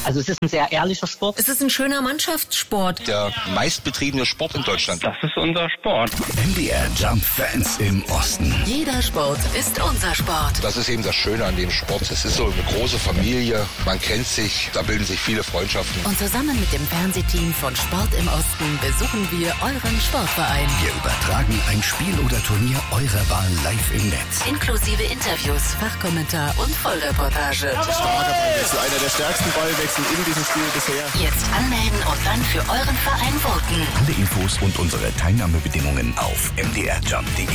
Also es ist ein sehr ehrlicher Sport. Es ist ein schöner Mannschaftssport. Der meistbetriebene Sport in Deutschland. Das ist unser Sport. MDR Jump Fans im Osten. Jeder Sport ist unser Sport. Das ist eben das Schöne an dem Sport. Es ist so eine große Familie. Man kennt sich, da bilden sich viele Freundschaften. Und zusammen mit dem Fernsehteam von Sport im Osten besuchen wir euren Sportverein. Wir übertragen ein Spiel oder Turnier eurer Wahl live im Netz. Inklusive Interviews, Fachkommentar und Vollreportage. Starker Ballwechsel, einer der stärksten Ballwechsel in diesem Spiel bisher. Jetzt anmelden und dann für euren Verein voten. Alle Infos und unsere Teilnahmebedingungen auf mdrjump.de.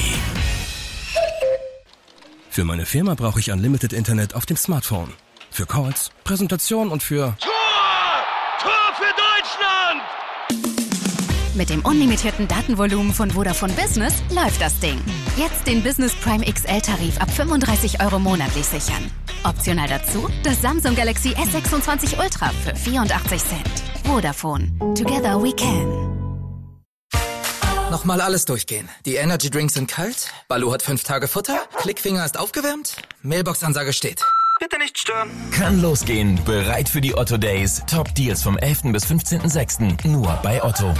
Für meine Firma brauche ich Unlimited Internet auf dem Smartphone. Für Calls, Präsentation und für... Tor für Deutschland! Mit dem unlimitierten Datenvolumen von Vodafone Business läuft das Ding. Jetzt den Business Prime XL-Tarif ab 35 € monatlich sichern. Optional dazu das Samsung Galaxy S26 Ultra für 84 Cent. Vodafone. Together we can. Nochmal alles durchgehen. Die Energy Drinks sind kalt, Balu hat 5 Tage Futter, Klickfinger ist aufgewärmt, Mailbox-Ansage steht. Bitte nicht stören. Kann losgehen. Bereit für die Otto Days. Top Deals vom 11. bis 15.06. Nur bei Otto.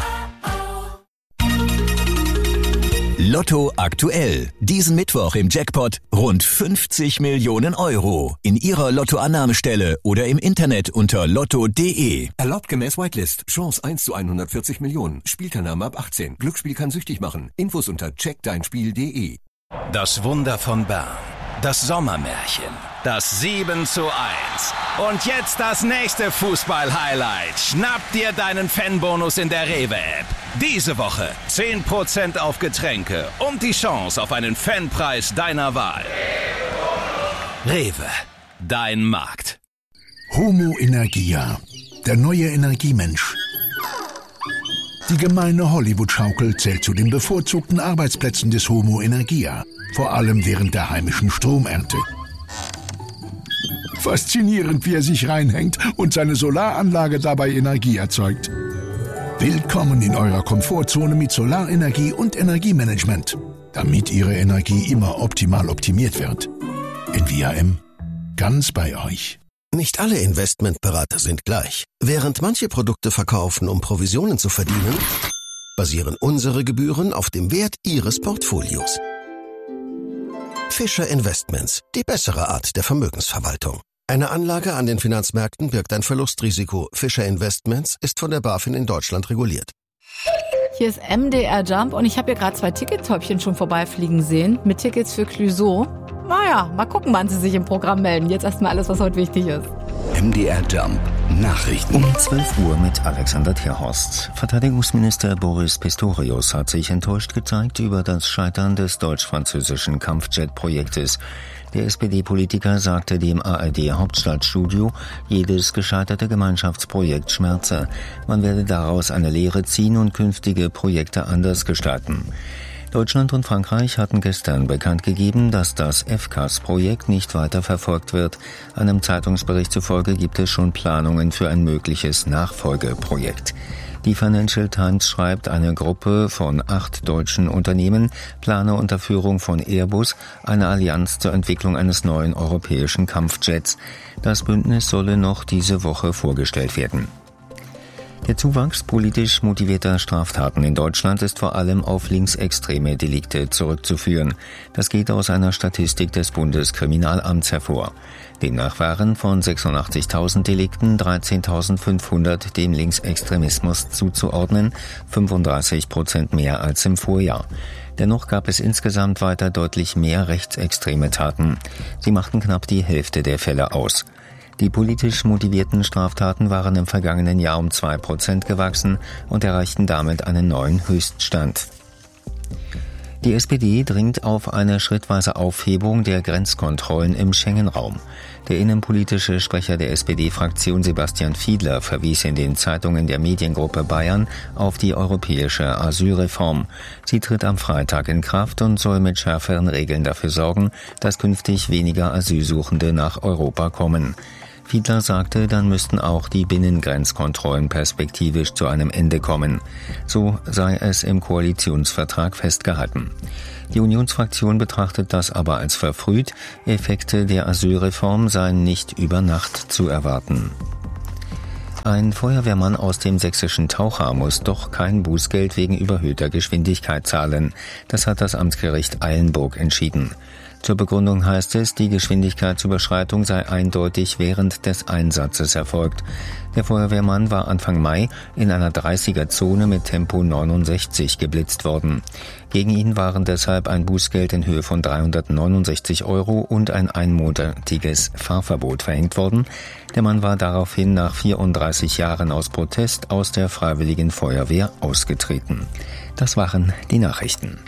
Lotto aktuell. Diesen Mittwoch im Jackpot rund 50 Millionen Euro. In Ihrer Lottoannahmestelle oder im Internet unter lotto.de. Erlaubt gemäß Whitelist. Chance 1 zu 140 Millionen. Spielteilnahme ab 18. Glücksspiel kann süchtig machen. Infos unter checkdeinspiel.de. Das Wunder von Bern. Das Sommermärchen. Das 7:1. Und jetzt das nächste Fußball-Highlight. Schnapp dir deinen Fanbonus in der Rewe-App. Diese Woche 10% auf Getränke und die Chance auf einen Fanpreis deiner Wahl. Rewe, dein Markt. Homo Energia, der neue Energiemensch. Die gemeine Hollywood-Schaukel zählt zu den bevorzugten Arbeitsplätzen des Homo Energia, vor allem während der heimischen Stromernte. Faszinierend, wie er sich reinhängt und seine Solaranlage dabei Energie erzeugt. Willkommen in eurer Komfortzone mit Solarenergie und Energiemanagement, damit Ihre Energie immer optimal optimiert wird. NVIM, ganz bei euch. Nicht alle Investmentberater sind gleich. Während manche Produkte verkaufen, um Provisionen zu verdienen, basieren unsere Gebühren auf dem Wert Ihres Portfolios. Fischer Investments, die bessere Art der Vermögensverwaltung. Eine Anlage an den Finanzmärkten birgt ein Verlustrisiko. Fischer Investments ist von der BaFin in Deutschland reguliert. Hier ist MDR Jump und ich habe hier gerade 2 Tickettäubchen schon vorbeifliegen sehen mit Tickets für Clouseau. Naja, mal gucken, wann sie sich im Programm melden. Jetzt erstmal alles, was heute wichtig ist. MDR Jump. Nachrichten. Um 12 Uhr mit Alexander Terhorst. Verteidigungsminister Boris Pistorius hat sich enttäuscht gezeigt über das Scheitern des deutsch-französischen Kampfjet-Projektes. Der SPD-Politiker sagte dem ARD-Hauptstadtstudio, jedes gescheiterte Gemeinschaftsprojekt schmerze. Man werde daraus eine Lehre ziehen und künftige Projekte anders gestalten. Deutschland und Frankreich hatten gestern bekannt gegeben, dass das FCAS-Projekt nicht weiter verfolgt wird. Einem Zeitungsbericht zufolge gibt es schon Planungen für ein mögliches Nachfolgeprojekt. Die Financial Times schreibt, eine Gruppe von 8 deutschen Unternehmen plane unter Führung von Airbus eine Allianz zur Entwicklung eines neuen europäischen Kampfjets. Das Bündnis solle noch diese Woche vorgestellt werden. Der Zuwachs politisch motivierter Straftaten in Deutschland ist vor allem auf linksextreme Delikte zurückzuführen. Das geht aus einer Statistik des Bundeskriminalamts hervor. Demnach waren von 86.000 Delikten 13.500 dem Linksextremismus zuzuordnen, 35% mehr als im Vorjahr. Dennoch gab es insgesamt weiter deutlich mehr rechtsextreme Taten. Sie machten knapp die Hälfte der Fälle aus. Die politisch motivierten Straftaten waren im vergangenen Jahr um 2% gewachsen und erreichten damit einen neuen Höchststand. Die SPD dringt auf eine schrittweise Aufhebung der Grenzkontrollen im Schengen-Raum. Der innenpolitische Sprecher der SPD-Fraktion Sebastian Fiedler verwies in den Zeitungen der Mediengruppe Bayern auf die europäische Asylreform. Sie tritt am Freitag in Kraft und soll mit schärferen Regeln dafür sorgen, dass künftig weniger Asylsuchende nach Europa kommen. Fiedler sagte, dann müssten auch die Binnengrenzkontrollen perspektivisch zu einem Ende kommen. So sei es im Koalitionsvertrag festgehalten. Die Unionsfraktion betrachtet das aber als verfrüht. Effekte der Asylreform seien nicht über Nacht zu erwarten. Ein Feuerwehrmann aus dem sächsischen Taucher muss doch kein Bußgeld wegen überhöhter Geschwindigkeit zahlen. Das hat das Amtsgericht Eilenburg entschieden. Zur Begründung heißt es, die Geschwindigkeitsüberschreitung sei eindeutig während des Einsatzes erfolgt. Der Feuerwehrmann war Anfang Mai in einer 30er-Zone mit Tempo 69 geblitzt worden. Gegen ihn waren deshalb ein Bußgeld in Höhe von 369 € und ein einmonatiges Fahrverbot verhängt worden. Der Mann war daraufhin nach 34 Jahren aus Protest aus der Freiwilligen Feuerwehr ausgetreten. Das waren die Nachrichten.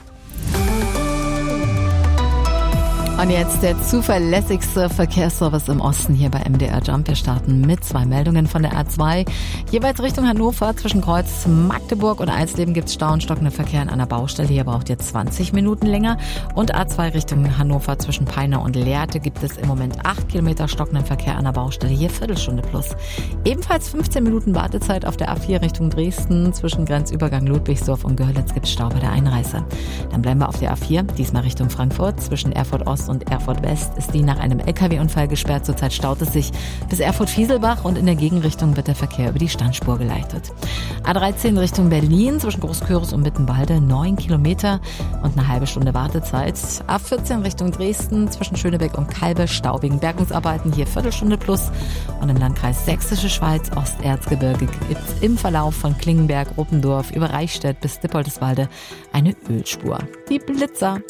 Und jetzt der zuverlässigste Verkehrsservice im Osten hier bei MDR Jump. Wir starten mit 2 Meldungen von der A2. Jeweils Richtung Hannover zwischen Kreuz Magdeburg und Eisleben gibt es Stau und stockenden Verkehr an einer Baustelle. Hier braucht ihr 20 Minuten länger. Und A2 Richtung Hannover zwischen Peine und Lehrte gibt es im Moment 8 Kilometer stockenden Verkehr an der Baustelle. Hier Viertelstunde plus. Ebenfalls 15 Minuten Wartezeit auf der A4 Richtung Dresden. Zwischen Grenzübergang Ludwigsdorf und Görlitz gibt es Stau bei der Einreise. Dann bleiben wir auf der A4, diesmal Richtung Frankfurt. Zwischen Erfurt Ost und Erfurt West ist die nach einem LKW-Unfall gesperrt. Zurzeit staut es sich bis Erfurt-Fieselbach und in der Gegenrichtung wird der Verkehr über die Standspur geleitet. A13 Richtung Berlin zwischen Großküritz und Mittenbalde 9 Kilometer und eine halbe Stunde Wartezeit. A14 Richtung Dresden zwischen Schönebeck und Kalbe Stau wegen Bergungsarbeiten, hier Viertelstunde plus. Und im Landkreis Sächsische Schweiz Osterzgebirge gibt es im Verlauf von Klingenberg, Ruppendorf über Reichstätt bis Dippoldeswalde eine Ölspur. Die Blitzer.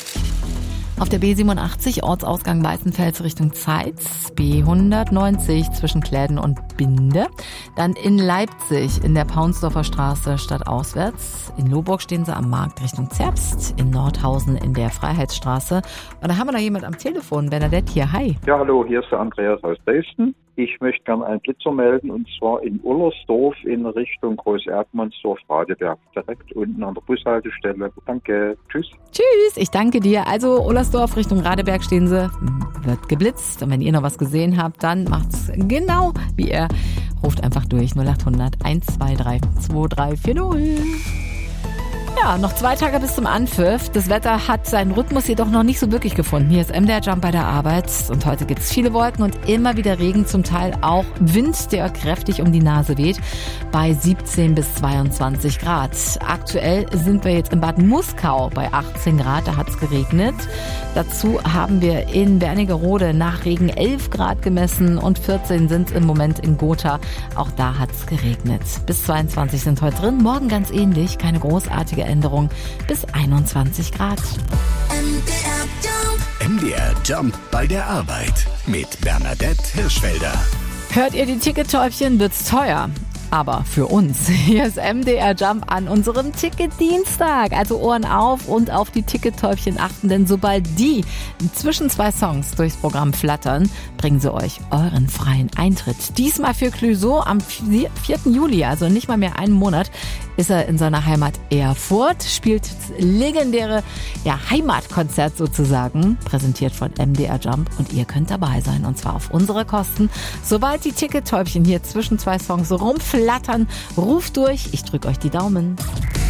Auf der B87 Ortsausgang Weißenfels Richtung Zeitz, B190 zwischen Kläden und Binde. Dann in Leipzig in der Paunsdorfer Straße stadtauswärts. In Lohburg stehen sie am Markt Richtung Zerbst. In Nordhausen in der Freiheitsstraße. Und da haben wir noch jemand am Telefon. Bernadette hier, hi. Ja, hallo, hier ist der Andreas aus Dresden. Ich möchte gerne einen Blitzer melden und zwar in Ullersdorf in Richtung Groß-Erdmannsdorf-Radeberg. Direkt unten an der Bushaltestelle. Danke, tschüss. Tschüss, ich danke dir. Also Ullersdorf Richtung Radeberg stehen sie, wird geblitzt. Und wenn ihr noch was gesehen habt, dann macht's genau wie er. Ruft einfach durch 0800 123 2340. Ja, noch 2 Tage bis zum Anpfiff. Das Wetter hat seinen Rhythmus jedoch noch nicht so wirklich gefunden. Hier ist MDR Jump bei der Arbeit und heute gibt es viele Wolken und immer wieder Regen, zum Teil auch Wind, der kräftig um die Nase weht, bei 17 bis 22 Grad. Aktuell sind wir jetzt in Bad Muskau bei 18 Grad, da hat es geregnet. Dazu haben wir in Wernigerode nach Regen 11 Grad gemessen und 14 sind im Moment in Gotha. Auch da hat es geregnet. Bis 22 sind heute drin, morgen ganz ähnlich, keine großartige Änderung, bis 21 Grad. MDR Jump bei der Arbeit mit Bernadette Hirschfelder. Hört ihr die Tickettäubchen, wird's teuer. Aber für uns. Hier ist MDR Jump an unserem Ticketdienstag. Also Ohren auf und auf die Tickettäubchen achten, denn sobald die zwischen 2 Songs durchs Programm flattern, bringen sie euch euren freien Eintritt. Diesmal für Clouseau am 4. Juli, also nicht mal mehr einen Monat, ist er in seiner Heimat Erfurt, spielt das legendäre Heimatkonzert sozusagen, präsentiert von MDR Jump und ihr könnt dabei sein und zwar auf unsere Kosten. Sobald die Tickettäubchen hier zwischen 2 Songs rumflattern, ruft durch, ich drücke euch die Daumen.